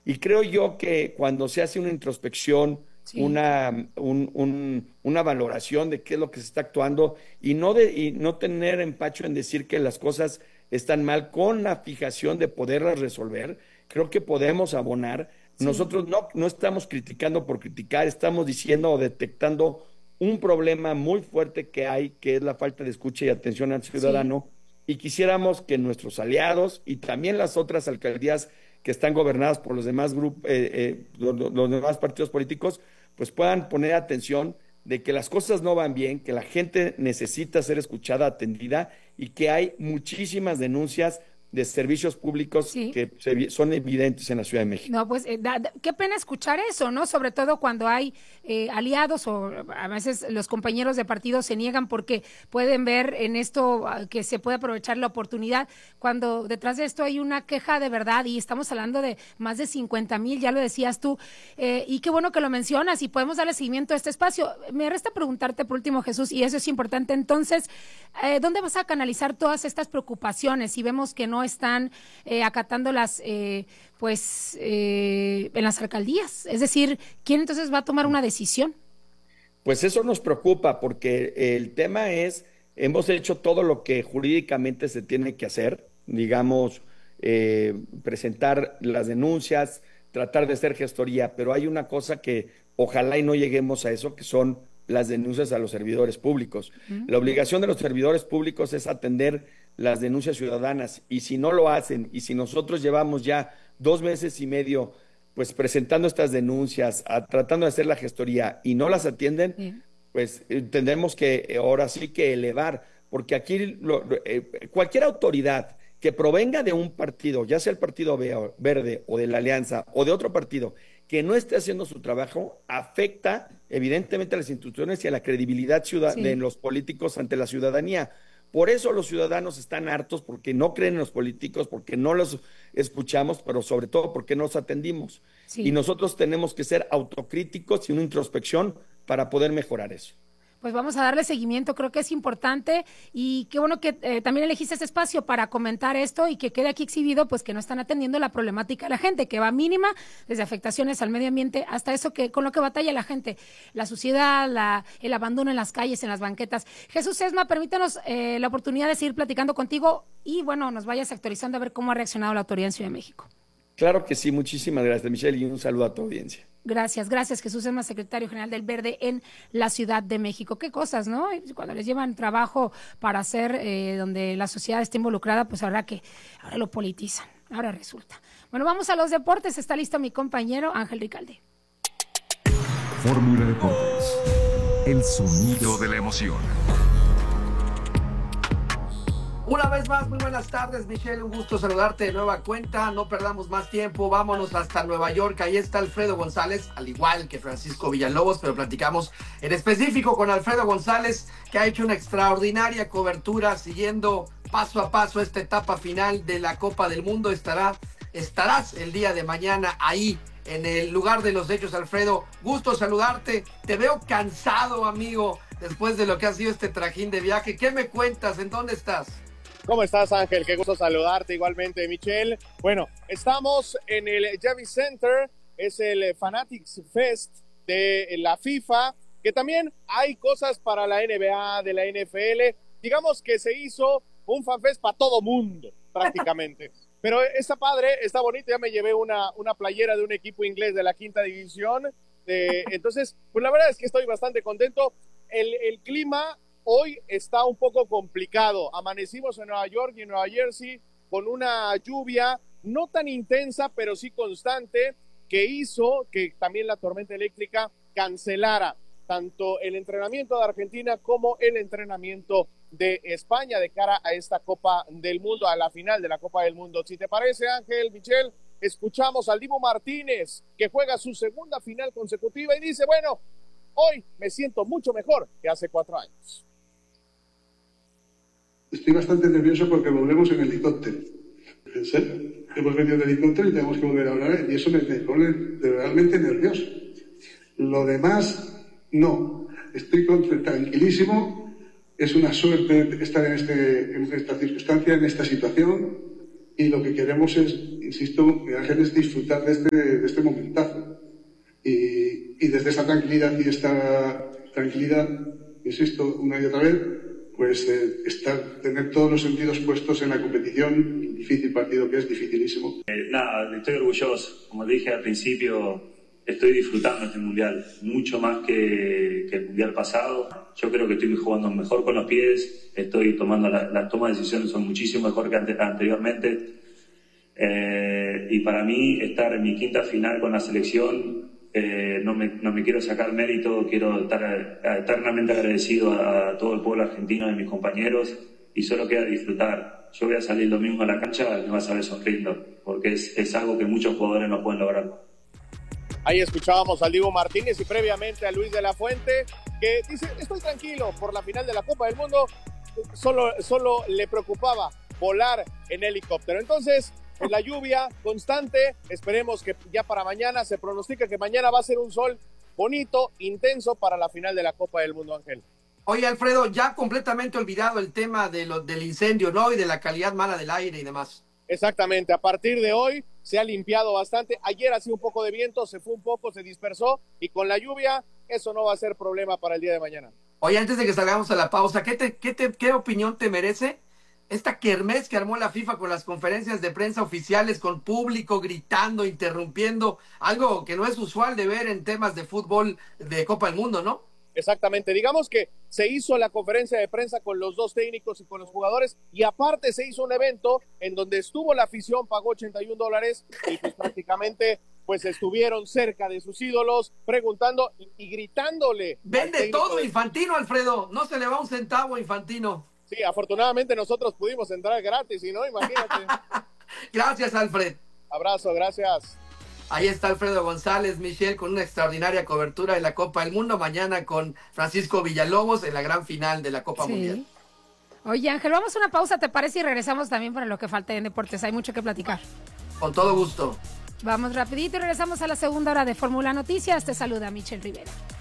Y creo yo que cuando se hace una introspección, Sí. una valoración de qué es lo que se está actuando y no tener empacho en decir que las cosas están mal con la fijación de poderlas resolver, creo que podemos abonar. Sí. Nosotros no estamos criticando por criticar, estamos diciendo o detectando un problema muy fuerte que hay, que es la falta de escucha y atención al Sí. ciudadano, y quisiéramos que nuestros aliados y también las otras alcaldías que están gobernadas por los demás grupos, los demás partidos políticos, pues puedan poner atención de que las cosas no van bien, que la gente necesita ser escuchada, atendida y que hay muchísimas denuncias de servicios públicos Sí. que son evidentes en la Ciudad de México. No, pues qué pena escuchar eso, ¿no? Sobre todo cuando hay aliados o a veces los compañeros de partido se niegan porque pueden ver en esto que se puede aprovechar la oportunidad, cuando detrás de esto hay una queja de verdad y estamos hablando de más de 50,000, ya lo decías tú, y qué bueno que lo mencionas y podemos darle seguimiento a este espacio. Me resta preguntarte por último, Jesús, y eso es importante, entonces, ¿dónde vas a canalizar todas estas preocupaciones si vemos que no están acatando las... en las alcaldías? Es decir, ¿quién entonces va a tomar una decisión? Pues eso nos preocupa porque el tema es, hemos hecho todo lo que jurídicamente se tiene que hacer, digamos, presentar las denuncias, tratar de hacer gestoría, pero hay una cosa que ojalá y no lleguemos a eso, que son las denuncias a los servidores públicos. ¿Mm? La obligación de los servidores públicos es atender las denuncias ciudadanas y si no lo hacen y si nosotros llevamos ya 2 meses y medio pues presentando estas denuncias, tratando de hacer la gestoría y no las atienden, Bien. pues tendremos que ahora sí que elevar, porque aquí cualquier autoridad que provenga de un partido, ya sea el Partido Verde o de la Alianza o de otro partido, que no esté haciendo su trabajo, afecta evidentemente a las instituciones y a la credibilidad de Sí. los políticos ante la ciudadanía. Por eso los ciudadanos están hartos, porque no creen en los políticos, porque no los escuchamos, pero sobre todo porque no los atendimos. Y Sí. nosotros tenemos que ser autocríticos y una introspección para poder mejorar eso. Pues vamos a darle seguimiento, creo que es importante y qué bueno que también elegiste este espacio para comentar esto y que quede aquí exhibido, pues que no están atendiendo la problemática de la gente, que va mínima, desde afectaciones al medio ambiente hasta eso que con lo que batalla la gente, la suciedad, el abandono en las calles, en las banquetas. Jesús Sesma, permítanos la oportunidad de seguir platicando contigo y bueno, nos vayas actualizando a ver cómo ha reaccionado la autoridad en Ciudad de México. Claro que sí, muchísimas gracias, Michelle, y un saludo a tu audiencia. Gracias, gracias, Jesús Sesma, secretario general del Verde en la Ciudad de México. Qué cosas, ¿no? Cuando les llevan trabajo para hacer donde la sociedad está involucrada, pues ahora lo politizan, ahora resulta. Bueno, vamos a los deportes. Está listo mi compañero Ángel Ricalde. Fórmula Deportes, el sonido de la emoción. Una vez más, muy buenas tardes, Michelle, un gusto saludarte de nueva cuenta, no perdamos más tiempo, vámonos hasta Nueva York, ahí está Alfredo González, al igual que Francisco Villalobos, pero platicamos en específico con Alfredo González, que ha hecho una extraordinaria cobertura, siguiendo paso a paso esta etapa final de la Copa del Mundo. Estarás el día de mañana ahí, en el lugar de los hechos, Alfredo, gusto saludarte, te veo cansado, amigo, después de lo que ha sido este trajín de viaje. ¿Qué me cuentas? ¿En dónde estás? ¿Cómo estás, Ángel? Qué gusto saludarte igualmente, Michelle. Bueno, estamos en el Javits Center, es el Fanatics Fest de la FIFA, que también hay cosas para la NBA, de la NFL. Digamos que se hizo un fanfest para todo mundo, prácticamente. Pero está padre, está bonito. Ya me llevé una playera de un equipo inglés de la quinta división. Entonces, pues la verdad es que estoy bastante contento. El clima hoy está un poco complicado. Amanecimos en Nueva York y en Nueva Jersey con una lluvia no tan intensa, pero sí constante, que hizo que también la tormenta eléctrica cancelara tanto el entrenamiento de Argentina como el entrenamiento de España de cara a esta Copa del Mundo, a la final de la Copa del Mundo. Si te parece, Ángel, Michelle, escuchamos al Dibu Martínez, que juega su segunda final consecutiva y dice, bueno, hoy me siento mucho mejor que hace 4 años. Estoy bastante nervioso porque volvemos en helicóptero. ¿En serio? Hemos venido en helicóptero y tenemos que volver a hablar y eso me pone realmente nervioso. Lo demás, no. Estoy tranquilísimo. Es una suerte estar en esta circunstancia, en esta situación y lo que queremos es, insisto, Ángel, es disfrutar de este momentazo. Y desde esa tranquilidad y esta tranquilidad, insisto, una y otra vez, pues tener todos los sentidos puestos en la competición, el difícil partido que es, dificilísimo. Nada, estoy orgulloso. Como dije al principio, estoy disfrutando este Mundial, mucho más que el Mundial pasado. Yo creo que estoy jugando mejor con los pies, estoy tomando las tomas de decisiones son muchísimo mejor que anteriormente. Y para mí, estar en mi quinta final con la selección, no me quiero sacar mérito, quiero estar eternamente agradecido a todo el pueblo argentino y a mis compañeros, y solo queda disfrutar. Yo voy a salir el domingo a la cancha y me vas a ver sonriendo, porque es algo que muchos jugadores no pueden lograr. Ahí escuchábamos al Dibu Martínez y previamente a Luis de la Fuente, que dice, estoy tranquilo por la final de la Copa del Mundo, solo le preocupaba volar en helicóptero. Entonces, en la lluvia constante, esperemos que ya para mañana, se pronostica que mañana va a ser un sol bonito, intenso para la final de la Copa del Mundo, Ángel. Oye, Alfredo, ya completamente olvidado el tema del incendio, ¿no? Y de la calidad mala del aire y demás. Exactamente, a partir de hoy se ha limpiado bastante. Ayer hacía un poco de viento, se fue un poco, se dispersó, y con la lluvia eso no va a ser problema para el día de mañana. Oye, antes de que salgamos a la pausa, ¿qué opinión te merece esta kermés que armó la FIFA con las conferencias de prensa oficiales, con público gritando, interrumpiendo, algo que no es usual de ver en temas de fútbol de Copa del Mundo, ¿no? Exactamente, digamos que se hizo la conferencia de prensa con los dos técnicos y con los jugadores, y aparte se hizo un evento en donde estuvo la afición, pagó $81, y pues prácticamente pues estuvieron cerca de sus ídolos, preguntando y gritándole. Vende todo Infantino, Alfredo, no se le va un centavo a Infantino. Sí, afortunadamente nosotros pudimos entrar gratis, y no, imagínate. Gracias, Alfred. Abrazo, gracias. Ahí está Alfredo González, Michelle, con una extraordinaria cobertura de la Copa del Mundo. Mañana con Francisco Villalobos en la gran final de la Copa Mundial. Oye, Ángel, vamos a una pausa, ¿te parece? Y regresamos también para lo que falta en deportes. Hay mucho que platicar. Con todo gusto. Vamos rapidito y regresamos a la segunda hora de Fórmula Noticias. Te saluda Michelle Rivera.